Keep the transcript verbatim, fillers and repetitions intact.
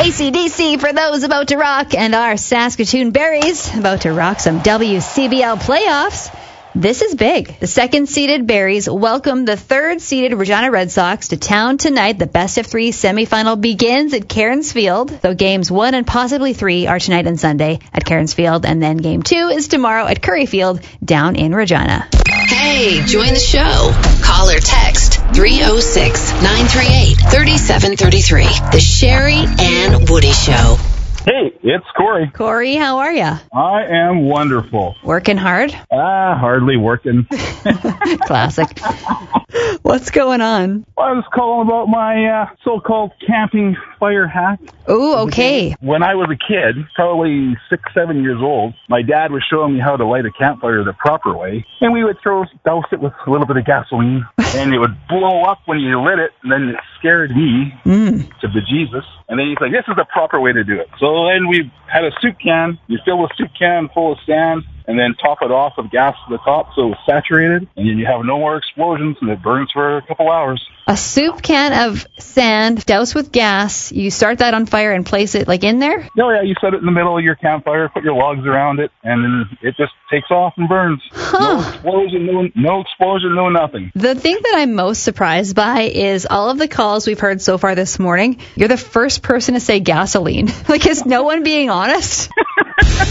A C D C for those about to rock, and our Saskatoon Berries about to rock some W C B L playoffs. This is big. The second-seeded Berries welcome the third-seeded Regina Red Sox to town tonight. The best-of-three semifinal begins at Cairns Field, though games one and possibly three are tonight and Sunday at Cairns Field, and then game two is tomorrow at Curry Field down in Regina. Hey, join the show. Call or text three oh six, nine three eight, three seven three three. The Sherry and Woody Show. Hey, it's Corey. Corey, how are you? I am wonderful. Working hard? Ah, hardly working. Classic. What's going on? I was calling about my uh, so-called camping fire hack. Ooh, okay. When I was a kid, probably six, seven years old, my dad was showing me how to light a campfire the proper way. And we would throw, douse it with a little bit of gasoline, and it would blow up when you lit it, and then it scared me mm. to bejesus. And then he's like, this is the proper way to do it. So then we had a soup can. You fill a soup can full of sand, and then top it off with gas to the top so it's saturated, and then you have no more explosions, and it burns for a couple hours. A soup can of sand doused with gas. You start that on fire and place it like in there? Oh, yeah, you set it in the middle of your campfire, put your logs around it, and then it just takes off and burns. Huh. No explosion, no, no explosion, no nothing. The thing that I'm most surprised by is all of the calls we've heard so far this morning. You're the first person to say gasoline. Like, is no one being honest?